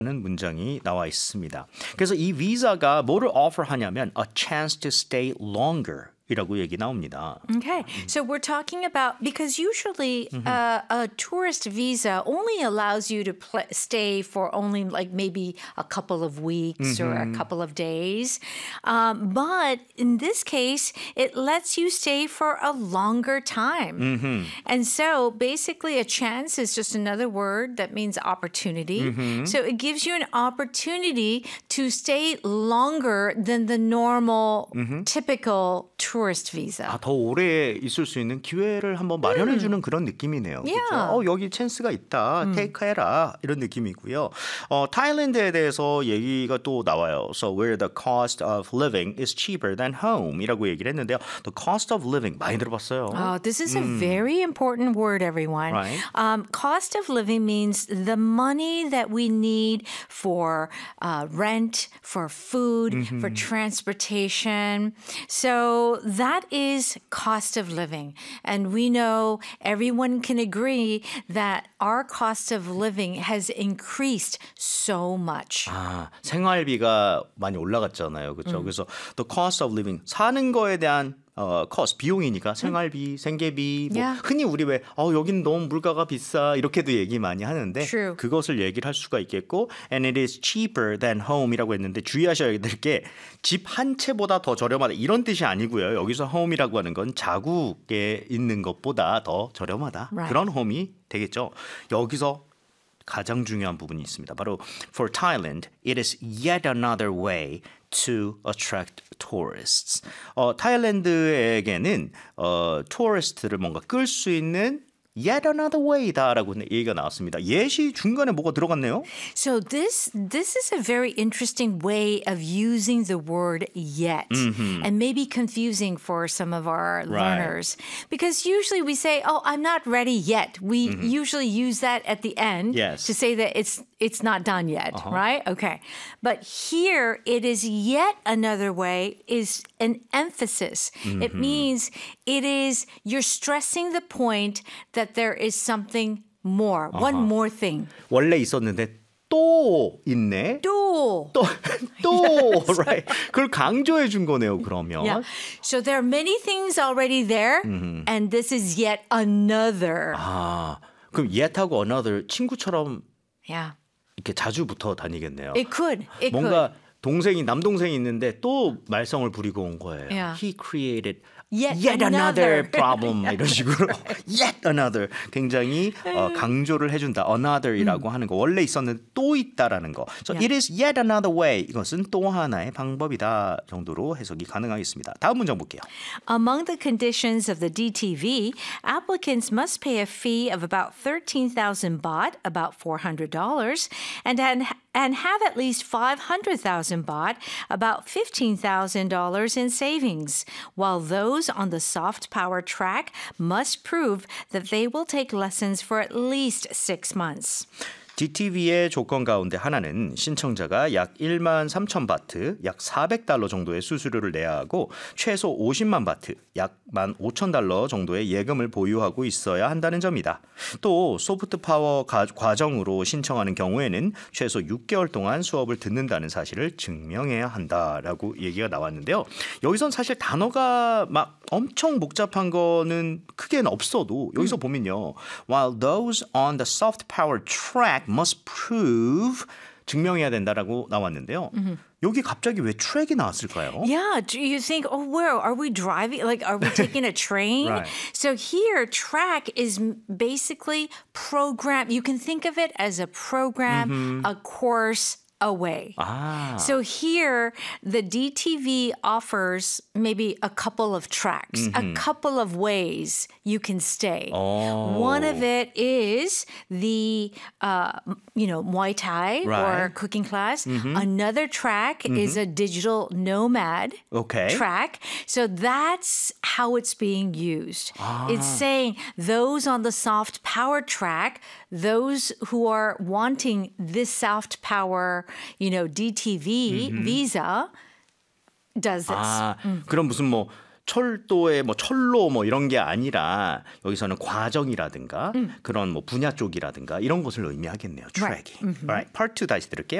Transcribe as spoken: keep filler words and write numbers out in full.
는 문장이 나와 있습니다. 그래서 이 비자가 뭐를 offer 하냐면 a chance to stay longer 이라고 얘기 나옵니다. Okay, so we're talking about because usually uh, a tourist visa only allows you to pl- stay for only like maybe a couple of weeks or a couple of days. Um, but in this case, it lets you stay for a longer time. And so basically, a chance is just another word that means opportunity. So it gives you an opportunity to stay longer than the normal, typical tourist visa. 아, 더 오래 있을 수 있는 기회를 한번 마련해 주는 그런 느낌이네요. Yeah. 그렇죠? 어, 여기 찬스가 있다. 테이크 해라. 이런 느낌이고요. 어, 타일랜드에 대해서 얘기가 또 나와요. So where the cost of living is cheaper than home 이라고 얘기를 했는데요. The cost of living 많이 들어봤어요. Oh, this is a very important word, everyone. Right. Um, cost of living means the money that we need for uh, rent, for food, for transportation. So that is cost of living. And we know everyone can agree that our cost of living has increased so much. 아, 생활비가 많이 올라갔잖아요. 그렇죠? 그래서 the cost of living 사는 거에 대한 어, cost 비용이니까 생활비, 생계비 뭐 Yeah. 흔히 우리 왜 어, 여기는 너무 물가가 비싸 이렇게도 얘기 많이 하는데 True. 그것을 얘기를 할 수가 있겠고 and it is cheaper than home이라고 했는데 주의하셔야 될 게 집 한 채보다 더 저렴하다 이런 뜻이 아니고요. 여기서 home이라고 하는 건 자국에 있는 것보다 더 저렴하다. Right. 그런 home이 되겠죠. 여기서 가장 중요한 부분이 있습니다. 바로 for Thailand, it is yet another way to attract tourists. 어, 타일랜드에게는 어, 토리스트를 뭔가 끌 수 있는 yet another way다라고 얘기가 나왔습니다. 예시 중간에 뭐가 들어갔네요. So this this is a very interesting way of using the word yet and maybe confusing for some of our learners because usually we say, "Oh, I'm not ready yet." We usually use that at the end Yes. to say that it's it's not done yet, right? Okay. But here it is yet another way is an emphasis. It means it is you're stressing the point that there is something more, one more thing. 원래 있었는데 또 있네. 또. 또, 또, right. 그걸 강조해 준 거네요, 그러면. Yeah. So there are many things already there, and this is yet another. 아, 그럼 yet하고 another 친구처럼 Yeah. 이렇게 자주 붙어 다니겠네요. It could. It 뭔가 동생이 남동생이 있는데 또 말썽을 부리고 온 거예요. Yeah. He created Yet yet another another. problem 이런 식으로 yet another 굉장히 어, 강조를 해준다. another이라고 하는 거 원래 있었는데 또 있다라는 거. So Yeah. it is yet another way. 이것은 또 하나의 방법이다 정도로 해석이 가능하겠습니다. 다음 문장 볼게요. Among the conditions of the D T V, applicants must pay a fee of about thirteen thousand baht, about four hundred dollars, and and and have at least five hundred thousand baht, about fifteen thousand dollars in savings, while those on the soft power track must prove that they will take lessons for at least six months. 디티비의 조건 가운데 하나는 신청자가 약 일만 삼천 바트, 약 사백 달러 정도의 수수료를 내야 하고 최소 오십만 바트, 약 만 오천 달러 정도의 예금을 보유하고 있어야 한다는 점이다. 또 소프트 파워 가, 과정으로 신청하는 경우에는 최소 육 개월 동안 수업을 듣는다는 사실을 증명해야 한다라고 얘기가 나왔는데요. 여기선 사실 단어가 막 엄청 복잡한 거는 크게는 없어도 여기서 보면요. While those on the soft power track must prove 증명해야 된다라고 나왔는데요. 여기 갑자기 왜 트랙이 나왔을까요? Yeah, do you think, oh, where are we driving? Like, are we taking a train? Right. So here, track is m- basically program. You can think of it as a program, a course away. 아, So here, the D T V offers maybe a couple of tracks, a couple of ways you can stay. Oh. One of it is the, uh, you know, Muay Thai or Right. cooking class. Another track is a digital nomad Okay. track. So that's how it's being used. It's saying those on the soft power track, those who are wanting this soft power, you know, D T V visa does this. 아, 그럼 무슨 뭐 철도의 뭐 철로 뭐 이런 게 아니라 여기서는 과정이라든가 음. 그런 뭐 분야 쪽이라든가 이런 것을 의미하겠네요. 트래킹. Right. Mm-hmm. Alright, part two 다시 들을게요.